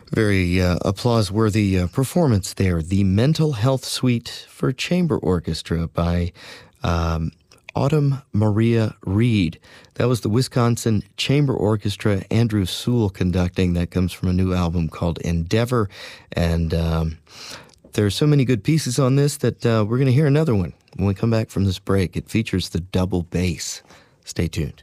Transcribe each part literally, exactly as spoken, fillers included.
Very uh, applause-worthy uh, performance there. The Mental Health Suite for Chamber Orchestra by um, Autumn Maria Reed. That was the Wisconsin Chamber Orchestra, Andrew Sewell conducting. That comes from a new album called Endeavor. And um, there are so many good pieces on this that uh, we're going to hear another one when we come back from this break. It features the double bass. Stay tuned.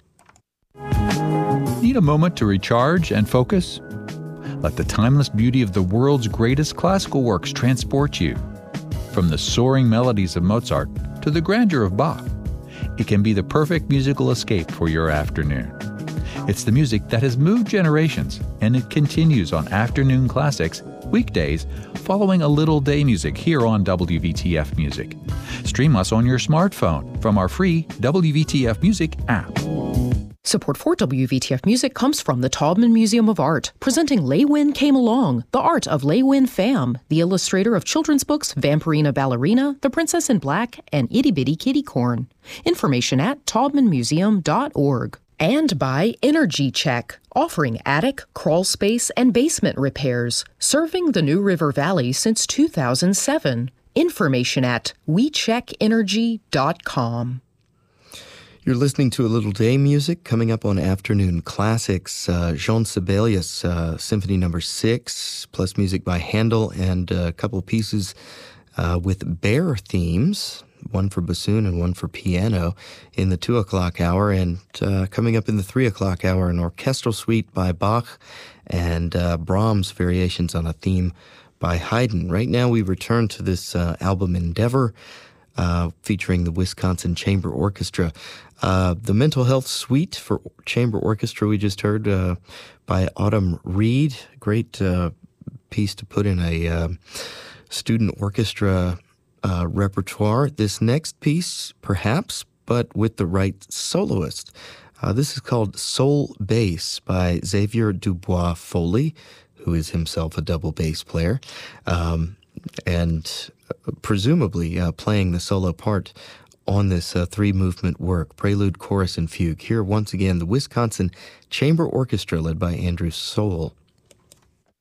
Need a moment to recharge and focus? Let the timeless beauty of the world's greatest classical works transport you. From the soaring melodies of Mozart to the grandeur of Bach, it can be the perfect musical escape for your afternoon. It's the music that has moved generations, and it continues on Afternoon Classics, weekdays, following a little day music here on W V T F Music. Stream us on your smartphone from our free W V T F Music app. Support for W V T F Music comes from the Taubman Museum of Art, presenting Lei Win Came Along, the art of Lei Win Pham, the illustrator of children's books Vampirina Ballerina, The Princess in Black, and Itty Bitty Kitty Corn. Information at taubman museum dot org. And by Energy Check, offering attic, crawl space, and basement repairs, serving the New River Valley since two thousand seven. Information at we check energy dot com. You're listening to a little day music coming up on Afternoon Classics. Uh, Jean Sibelius, uh, Symphony Number Six, plus music by Handel, and a couple of pieces uh, with bear themes, one for bassoon and one for piano, in the two o'clock hour. And uh, coming up in the three o'clock hour, an orchestral suite by Bach and uh, Brahms variations on a theme by Haydn. Right now, we return to this uh, album Endeavor, uh, featuring the Wisconsin Chamber Orchestra. Uh, the Mental Health Suite for Chamber Orchestra we just heard uh, by Autumn Reed. Great uh, piece to put in a uh, student orchestra uh, repertoire. This next piece, perhaps, but with the right soloist. Uh, this is called Soul Bass by Xavier Dubois Foley, who is himself a double bass player, um, and presumably uh, playing the solo part on this uh, three-movement work, Prelude, Chorus, and Fugue. Here, once again, the Wisconsin Chamber Orchestra led by Andrew Sewell.